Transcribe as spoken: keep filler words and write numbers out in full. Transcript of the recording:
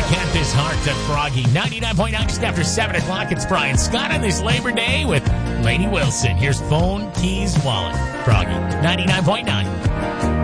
Can't This Heart to Froggy. ninety-nine point nine just after seven o'clock. It's Brian Scott on this Labor Day with Lady Wilson. Here's Phone, Keys, Wallet. Froggy. ninety-nine point nine.